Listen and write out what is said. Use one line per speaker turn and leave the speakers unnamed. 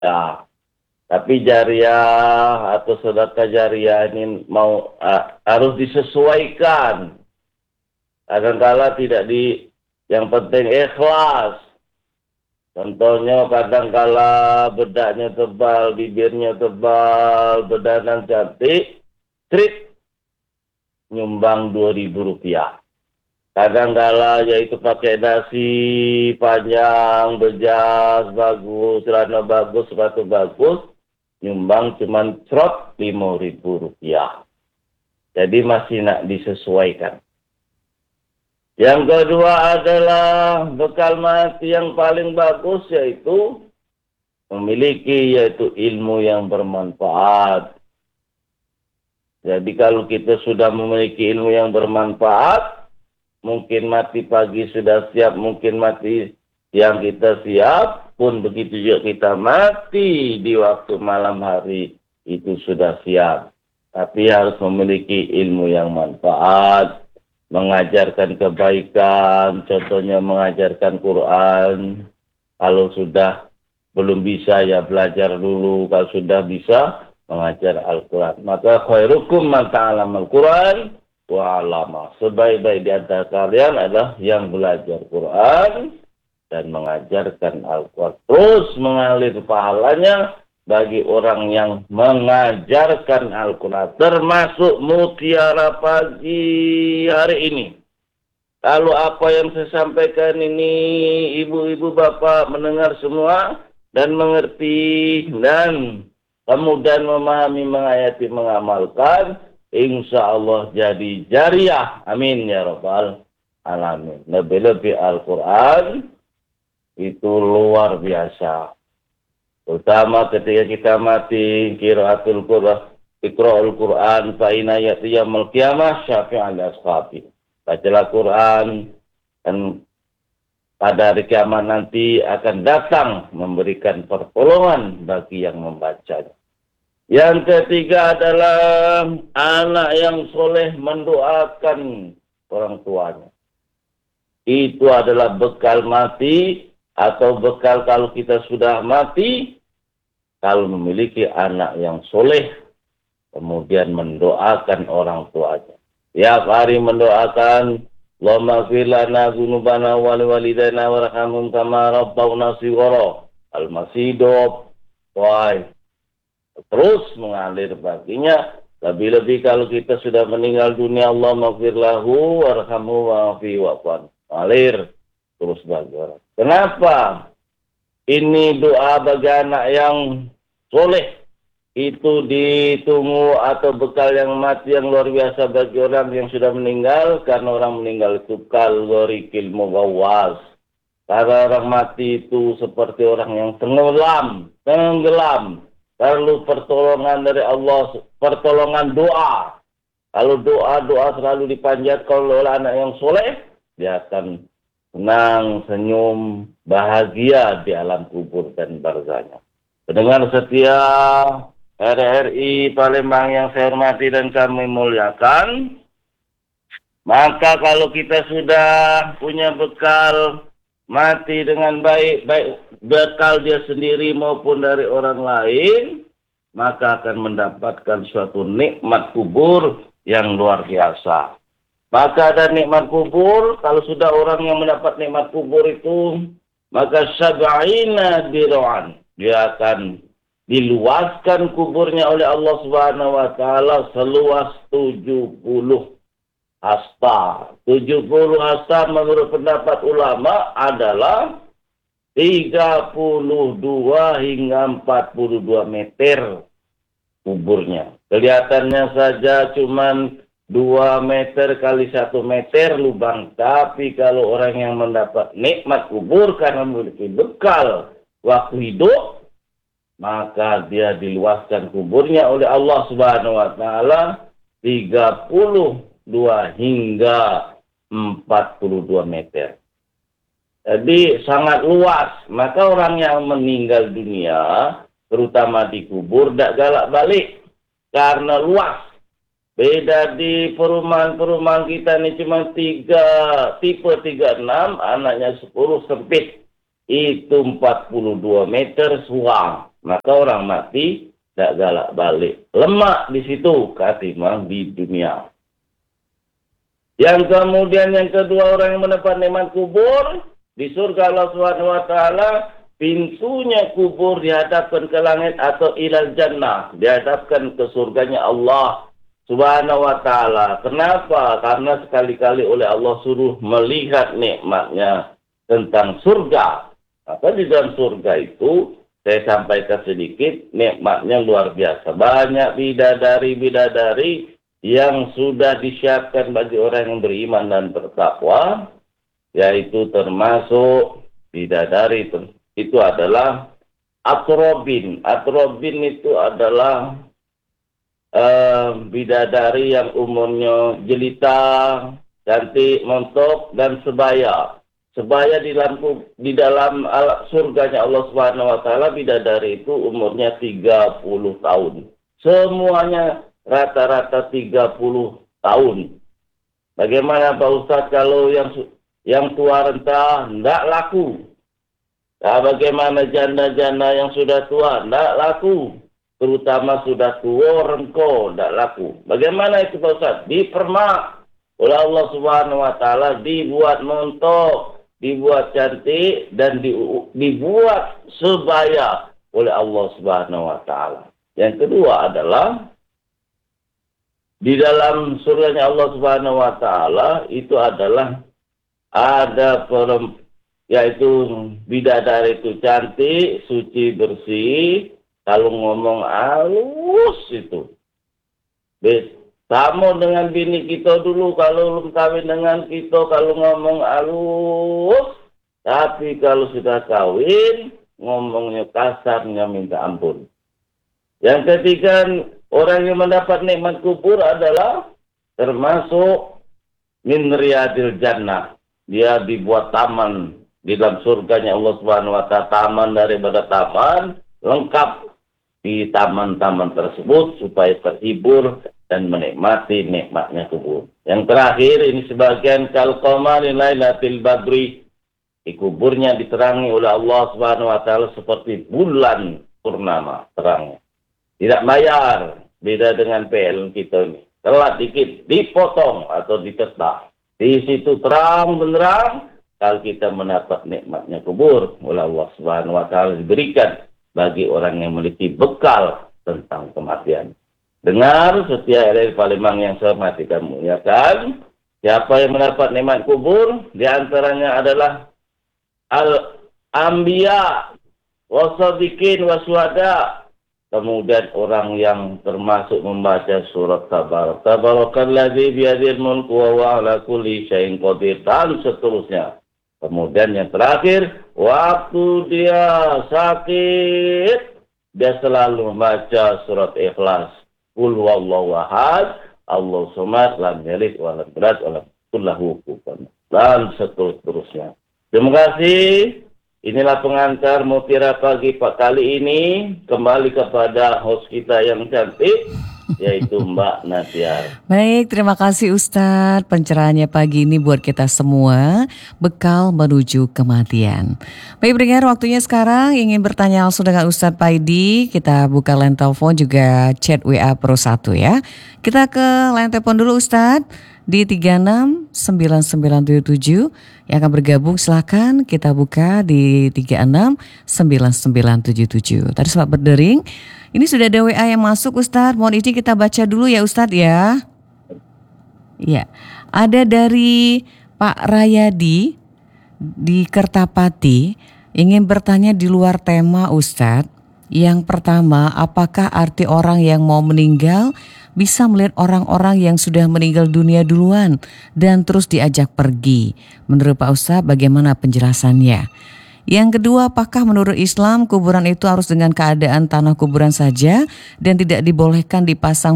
Ya, tapi jariah atau sedekah jariah ini harus disesuaikan. Kadang-kala tidak yang penting ikhlas. Contohnya kadang-kala bedaknya tebal, bibirnya tebal, bedanan cantik, trip nyumbang Rp2.000. Kadang-kala yaitu pakai dasi panjang, bejas, bagus, celana bagus, sepatu bagus, nyumbang cuma cerot Rp5.000. Jadi masih nak disesuaikan. Yang kedua adalah bekal mati yang paling bagus yaitu yaitu ilmu yang bermanfaat. Jadi kalau kita sudah memiliki ilmu yang bermanfaat, mungkin mati pagi sudah siap, mungkin mati siang kita siap, pun begitu juga kita mati di waktu malam hari itu sudah siap. Tapi harus memiliki ilmu yang manfaat, mengajarkan kebaikan, contohnya mengajarkan Quran. Kalau sudah belum bisa ya belajar dulu, kalau sudah bisa mengajar Al-Quran. Maka khairukum man ta'allama Al-Quran wa 'allama. Sebaik-baik di antara kalian adalah yang belajar Quran dan mengajarkan Al-Quran. Terus mengalir pahalanya bagi orang yang mengajarkan Al-Quran. Termasuk mutiara pagi hari ini. Lalu apa yang saya sampaikan ini, ibu-ibu bapak mendengar semua dan mengerti dan kemudian memahami, menghayati, mengamalkan, insya Allah jadi jariah. Amin ya rabbal alamin. Lebih-lebih Al-Quran itu luar biasa. Terutama ketika kita mati, qiraatul Quran, iqra'ul Quran, fa'ina ya'tiyamul qiyamah syafi'al ashabi. Bacalah Quran, dan pada hari kiamat nanti akan datang memberikan pertolongan bagi yang membacanya. Yang ketiga adalah anak yang soleh mendoakan orang tuanya. Itu adalah bekal mati, atau bekal kalau kita sudah mati, kalau memiliki anak yang soleh, kemudian mendoakan orang tuanya. Tiap hari mendoakan, Allahumma ighfir lana dzunubana wa liwalidayna warhamhum kama rabbawna shighara. Al-masih hidup. Terus mengalir baginya. Lebih-lebih kalau kita sudah meninggal dunia, Allahumma ighfir lahu warhamhu wa'afi wa'fan. Mengalir terus bagi orang. Kenapa? Ini doa bagi anak yang soleh. Itu ditunggu atau bekal yang mati yang luar biasa bagi orang yang sudah meninggal. Karena orang meninggal itu kalorikil mugawwas. Karena orang mati itu seperti orang yang tenggelam. Perlu pertolongan dari Allah, pertolongan doa. Kalau doa selalu dipanjatkan oleh anak yang soleh, dia akan senang, senyum, bahagia di alam kubur dan barzahnya. Pendengar setia RRI Palembang yang saya hormati dan kami muliakan, maka kalau kita sudah punya bekal mati dengan baik bekal dia sendiri maupun dari orang lain, maka akan mendapatkan suatu nikmat kubur yang luar biasa. Maka ada nikmat kubur, kalau sudah orang yang mendapat nikmat kubur itu, maka sab'ina dir'an. Dia akan diluaskan kuburnya oleh Allah Subhanahu wa taala seluas 70 hasta. 70 hasta menurut pendapat ulama adalah 32 hingga 42 meter kuburnya. Kelihatannya saja cuman 2 meter kali 1 meter lubang. Tapi kalau orang yang mendapat nikmat kubur karena memiliki bekal waktu hidup, maka dia diluaskan kuburnya oleh Allah Subhanahu wa taala 32 hingga 42 meter. Jadi sangat luas. Maka orang yang meninggal dunia, terutama di kubur, tidak galak balik karena luas. Beda di perumahan-perumahan kita ini cuma 3 tipe 36, anaknya 10 sempit. Itu 42 meter suang. maka orang mati tidak galak balik. Lemak di situ ketimbang di dunia. Yang kemudian yang kedua, orang yang mendapat nikmat kubur di surga Allah Subhanahu wa taala, pintunya kubur dihadapkan ke langit atau ilal jannah, dihadapkan ke surganya Allah Subhanahu wa taala. Kenapa? Karena sekali-kali oleh Allah suruh melihat nikmatnya tentang surga. Maka di dalam surga itu saya sampaikan sedikit, nikmatnya luar biasa. Banyak bidadari-bidadari yang sudah disiapkan bagi orang yang beriman dan bertakwa, yaitu termasuk bidadari itu adalah atrobin. Atrobin itu adalah bidadari yang umurnya jelita, cantik, montok, dan sebaya. Sebaya di dalam surganya Allah Subhanahu wa taala, bidadari itu umurnya 30 tahun. Semuanya rata-rata 30 tahun. Bagaimana Pak Ustadz kalau yang tua renta tidak laku? Nah, bagaimana janda-janda yang sudah tua tidak laku? Terutama sudah tua rengko, tidak laku. Bagaimana itu Pak Ustaz? Dipermak oleh Allah Subhanahu wa taala, dibuat montok, dibuat cantik, dan dibuat sebaya oleh Allah Subhanahu wa taala. Yang kedua adalah di dalam surganya Allah Subhanahu wa taala itu adalah ada yaitu bidadari itu cantik, suci, bersih. Kalau ngomong halus itu. Sama dengan bini kita dulu, kalau belum kawin dengan kita, kalau ngomong halus. Tapi kalau sudah kawin, ngomongnya kasarnya minta ampun. Yang ketiga, orang yang mendapat nikmat kubur adalah termasuk min riyadil jannah. Dia dibuat taman di dalam surganya Allah Subhanahu wa taala, taman daripada taman, lengkap di taman-taman tersebut supaya terhibur dan menikmati nikmatnya kubur. Yang terakhir ini sebagian kal-qamari lailatul badri. Di kuburnya diterangi oleh Allah Subhanahu wa taala seperti bulan purnama terangnya. Tidak bayar, beda dengan PLN kita ini. Telat dikit, dipotong atau diketah. Di situ terang benderang kalau kita mendapat nikmatnya kubur oleh Allah Subhanahu wa taala diberikan bagi orang yang memiliki bekal tentang kematian. Dengar setiap dari Palembang yang saya hormati dan muliakan, siapa yang mendapat nikmat kubur, di antaranya adalah al-anbiya, wasadiqin, waswada. Kemudian orang yang termasuk membaca surat Tabarak. Tabarakalladzi biyadil mulku wa huwa ala kulli syai'in qadir, dan seterusnya. Kemudian yang terakhir, waktu dia sakit, dia selalu membaca surat Ikhlas. Qul huwallahu ahad, Allahu samad, lam yalid wa lam yulad wa lam yakul lahu kufuwan ahad, dan seterusnya. Terima kasih. Inilah pengantar Mutiara Pagi Pak kali ini. Kembali kepada host kita yang cantik, yaitu Mbak Nadia.
Baik, terima kasih Ustadz. Pencerahannya pagi ini buat kita semua, bekal menuju kematian. Baik, pendengar, waktunya sekarang ingin bertanya langsung dengan Ustadz Paidi. Kita buka line telepon juga chat WA Pro 1 ya. Kita ke line telepon dulu Ustadz di 369977 yang akan bergabung, silakan kita buka di 369977. Tadi sempat berdering. Ini sudah ada WA yang masuk Ustadz. Mohon izin kita baca dulu ya Ustadz ya. Ya, ada dari Pak Rayadi di Kertapati, ingin bertanya di luar tema Ustadz. Yang pertama, apakah arti orang yang mau meninggal bisa melihat orang-orang yang sudah meninggal dunia duluan dan terus diajak pergi? Menurut Pak Ustadz, bagaimana penjelasannya? Yang kedua, apakah menurut Islam kuburan itu harus dengan keadaan tanah kuburan saja dan tidak dibolehkan dipasang